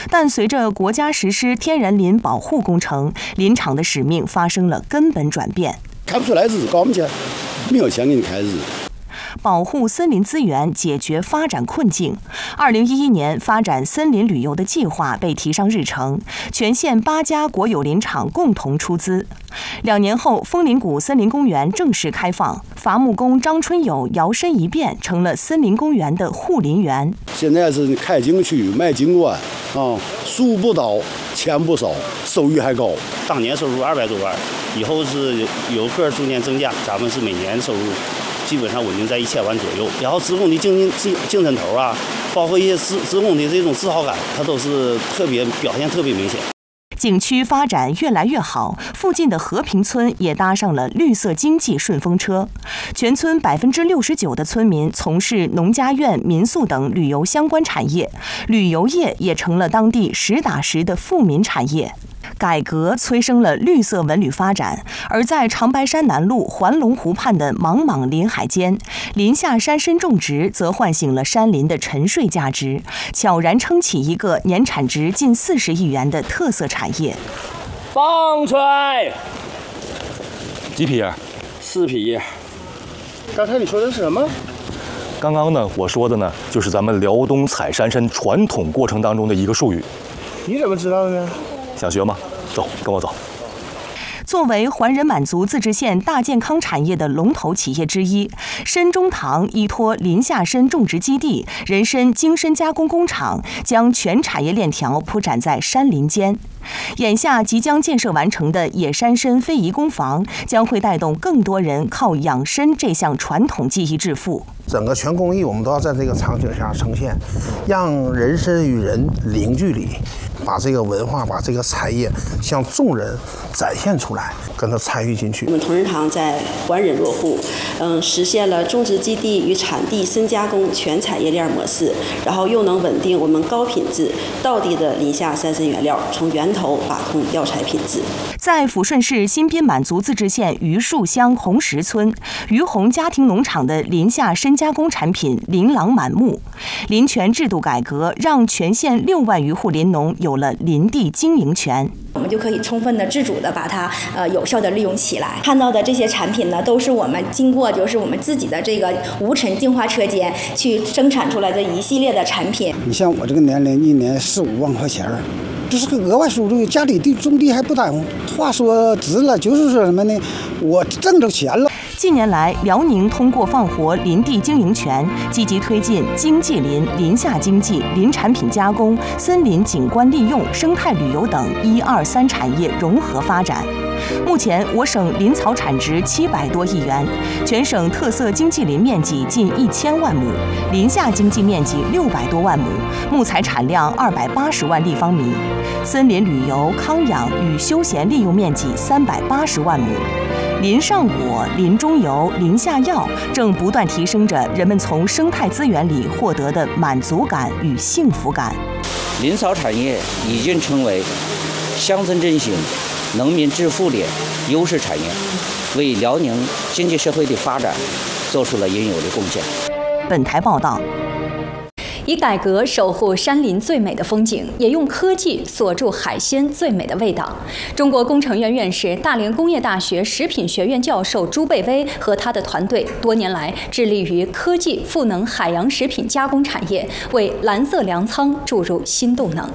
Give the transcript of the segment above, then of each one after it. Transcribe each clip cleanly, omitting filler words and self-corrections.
但随着国家实施天然林保护工程，林场的使命发生了根本转变。 看不出来日子高不起来，没有钱给你开日子。 保护森林资源，解决发展困境。2011年，发展森林旅游的计划被提上日程，全县8家国有林场共同出资。2年后，枫林谷森林公园正式开放，伐木工张春友摇身一变成了森林公园的护林员。 现在是开景区、卖景观啊，树不倒，钱不少，收益还高。 当年收入200多万，以后是游客逐年增加，咱们是每年收入基本上稳定在1000万左右。然后职工的精神头啊，包括一些职工的这种自豪感，它都是表现特别明显。 景区发展越来越好，附近的和平村也搭上了绿色经济顺风车。全村69%的村民从事农家院、民宿等旅游相关产业，旅游业也成了当地实打实的富民产业。改革催生了绿色文旅发展，而在长白山南麓环龙湖畔的茫茫林海间，林下山参种植则唤醒了山林的沉睡价值，悄然撑起一个年产值近40亿元的特色产业。 放出来！ 几匹 ？4匹。 刚才你说的是什么？ 刚刚呢，我说的呢，就是咱们辽东采山参传统过程当中的一个术语。 你怎么知道的呢？ 想学吗？走，跟我走。 作为环人满族自治县大健康产业的龙头企业之一，参中堂依托林下参种植基地、人参精参加工工厂，将全产业链条铺展在山林间。眼下即将建设完成的野山参非遗工坊，将会带动更多人靠养参这项传统技艺致富。 整个全工艺我们都要在这个场景下呈现，让人参与人零距离，把这个文化、把这个产业向众人展现出来，跟他参与进去。 我们同仁堂在环忍落户，实现了种植基地与产地深加工全产业链模式，然后又能稳定我们高品质、道地的林下山参原料，从源头把控药材品质。 在抚顺市新宾满族自治县榆树乡红石村，榆红家庭农场的林下参加工产品琳琅满目。林权制度改革让全县6万余户林农有了林地经营权。 我们就可以充分的、自主的把它有效的利用起来。看到的这些产品呢，都是我们经过我们自己的这个无尘净化车间去生产出来的一系列的产品。 你像我这个年龄，一年4、5万块钱，这是个额外收入，家里种地还不耽误。话说直了，就是说什么呢？我挣着钱了。 近年来，辽宁通过放活林地经营权，积极推进经济林、林下经济、林产品加工、森林景观利用、生态旅游等1、2、3产业融合发展。目前，我省林草产值700多亿元，全省特色经济林面积近1000万亩，林下经济面积600多万亩，木材产量280万立方米，森林旅游、康养与休闲利用面积380万亩。林上果、林中游、林下药正不断提升着人们从生态资源里获得的满足感与幸福感。 林草产业已经成为乡村振兴、农民致富的优势产业，为辽宁经济社会的发展做出了应有的贡献。 本台报道。 以改革守护山林最美的风景，也用科技锁住海鲜最美的味道。中国工程院院士、大连工业大学食品学院教授朱贝威和他的团队多年来致力于科技赋能海洋食品加工产业，为蓝色粮仓注入新动能。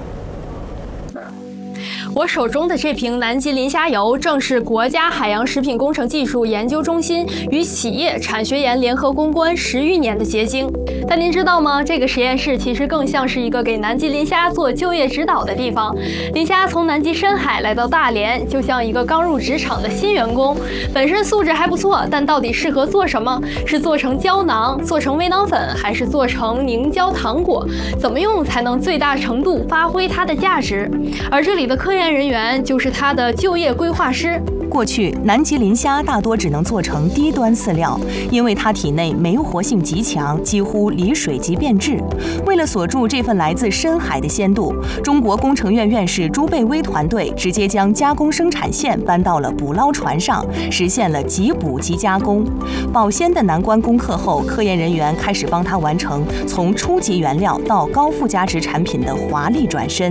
我手中的这瓶南极磷虾油，正是国家海洋食品工程技术研究中心与企业产学研联合攻关10余年的结晶。但您知道吗？这个实验室其实更像是一个给南极磷虾做就业指导的地方。磷虾从南极深海来到大连，就像一个刚入职场的新员工，本身素质还不错，但到底适合做什么？是做成胶囊、做成微囊粉，还是做成凝胶糖果？怎么用才能最大程度发挥它的价值？而这里的科研人员就是他的就业规划师。 过去，南极磷虾大多只能做成低端饲料，因为它体内酶活性极强，几乎离水即变质。为了锁住这份来自深海的鲜度，中国工程院院士朱贝威团队直接将加工生产线搬到了捕捞船上，实现了即捕即加工。保鲜的难关攻克后，科研人员开始帮他完成从初级原料到高附加值产品的华丽转身。